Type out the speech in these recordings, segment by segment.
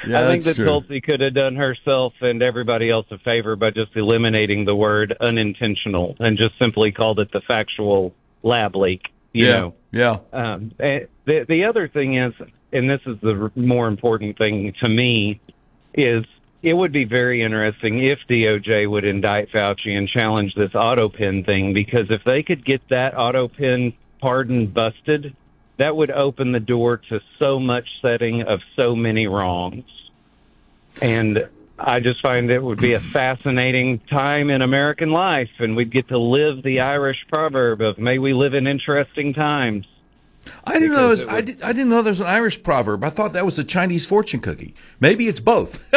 Yeah, I think that's that true. Tulsi could have done herself and everybody else a favor by just eliminating the word unintentional and just simply called it the factual lab leak, you Yeah, know. yeah. The other thing is, and this is the more important thing to me, is it would be very interesting if DOJ would indict Fauci and challenge this AutoPen thing, because if they could get that AutoPen pardon busted, that would open the door to so much setting of so many wrongs. And I just find it would be a fascinating time in American life, and we'd get to live the Irish proverb of "May we live in interesting times." I didn't know. I didn't know there was an Irish proverb. I thought that was a Chinese fortune cookie. Maybe it's both.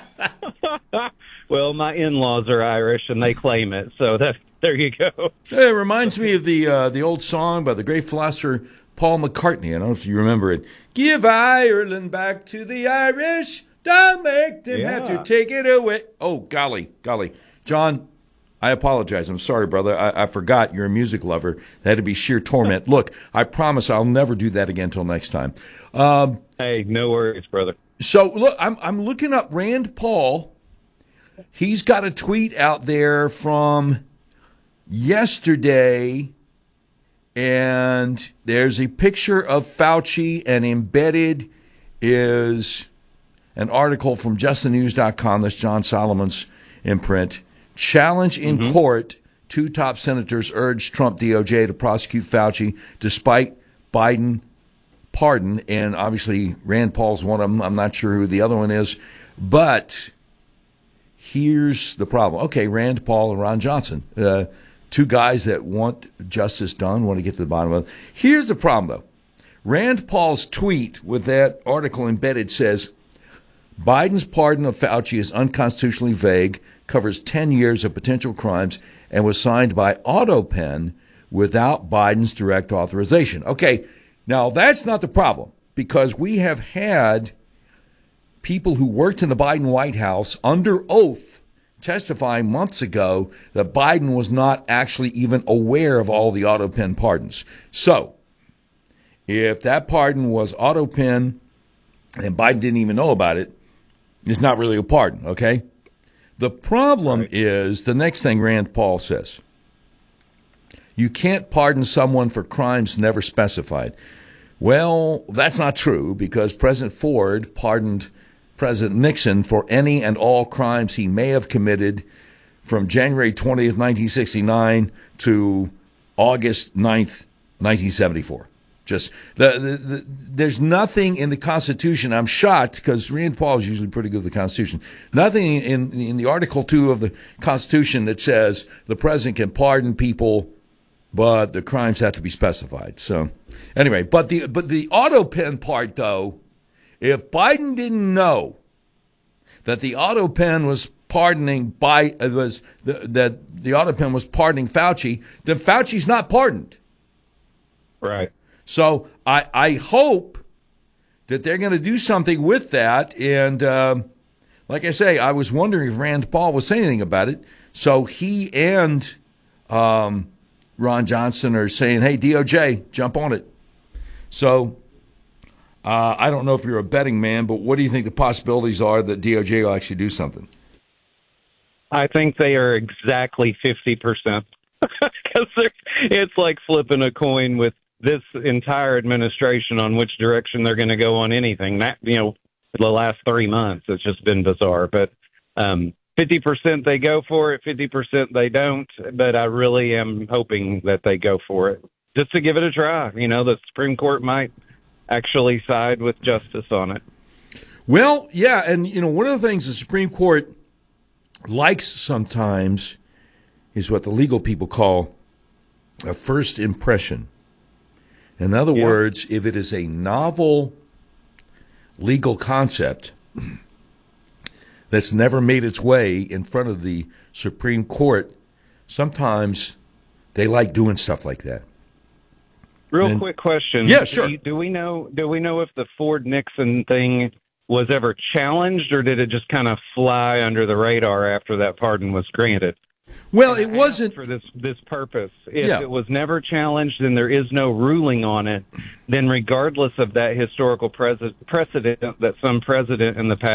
Well, my in-laws are Irish, and they claim it, so there you go. It reminds me of the old song by the great philosopher Paul McCartney. I don't know if you remember it. Give Ireland back to the Irish. Don't make them have to take it away. Oh, golly. John, I apologize. I'm sorry, brother. I forgot you're a music lover. That had to be sheer torment. Look, I promise I'll never do that again until next time. Hey, no worries, brother. So, look, I'm looking up Rand Paul. He's got a tweet out there from yesterday, and there's a picture of Fauci, and embedded is an article from justthenews.com. That's John Solomon's imprint. Challenge in court. 2 top senators urged Trump DOJ to prosecute Fauci despite Biden pardon. And obviously Rand Paul's one of them. I'm not sure who the other one is. But here's the problem. Okay, Rand Paul and Ron Johnson, 2 guys that want justice done, want to get to the bottom of it. Here's the problem, though. Rand Paul's tweet with that article embedded says, Biden's pardon of Fauci is unconstitutionally vague, covers 10 years of potential crimes, and was signed by AutoPen without Biden's direct authorization. Okay, now that's not the problem, because we have had people who worked in the Biden White House under oath testifying months ago that Biden was not actually even aware of all the AutoPen pardons. So, if that pardon was AutoPen and Biden didn't even know about it, it's not really a pardon, okay? The problem is the next thing Rand Paul says. You can't pardon someone for crimes never specified. Well, that's not true, because President Ford pardoned President Nixon for any and all crimes he may have committed from January 20th, 1969 to August 9th, 1974. Just there's nothing in the Constitution. I'm shocked, because Rand Paul is usually pretty good with the Constitution. Nothing in the Article 2 of the Constitution that says the president can pardon people, but the crimes have to be specified. So anyway, but the AutoPen part, though, if Biden didn't know that the AutoPen was pardoning that the AutoPen was pardoning Fauci, then Fauci's not pardoned. Right. So I hope that they're going to do something with that. And like I say, I was wondering if Rand Paul was saying anything about it. So he and Ron Johnson are saying, hey, DOJ, jump on it. So I don't know if you're a betting man, but what do you think the possibilities are that DOJ will actually do something? I think they are exactly 50%. Because it's like flipping a coin with this entire administration on which direction they're going to go on anything. That, the last 3 months, it's just been bizarre. But 50% they go for it, 50% they don't. But I really am hoping that they go for it, just to give it a try. The Supreme Court might actually side with justice on it. Well, yeah, and one of the things the Supreme Court likes sometimes is what the legal people call a first impression. In other words, if it is a novel legal concept that's never made its way in front of the Supreme Court, sometimes they like doing stuff like that. Real quick question. Yeah, sure. Do we know if the Ford-Nixon thing was ever challenged, or did it just kind of fly under the radar after that pardon was granted? Well, it wasn't for this purpose. If it was never challenged and there is no ruling on it, then regardless of that historical precedent that some president in the past